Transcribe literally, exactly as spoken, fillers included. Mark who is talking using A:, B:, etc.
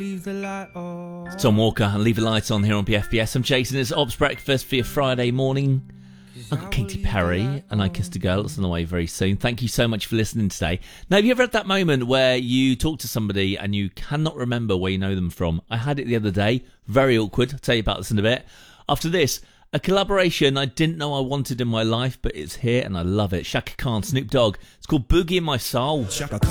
A: Leave the light on.
B: Tom Walker and Leave the Lights On here on B F B S. I'm Jason. It's Ops Breakfast for your Friday morning. I've got Katy Perry and I Kissed a Girl. It's on the way very soon. Thank you so much for listening today. Now, have you ever had that moment where you talk to somebody and you cannot remember where you know them from? I had it the other day. Very awkward. I'll tell you about this in a bit. After this, a collaboration I didn't know I wanted in my life, but it's here and I love it. Chaka Khan, Snoop Dogg. It's called Boogie in My Soul.
A: Chaka Khan.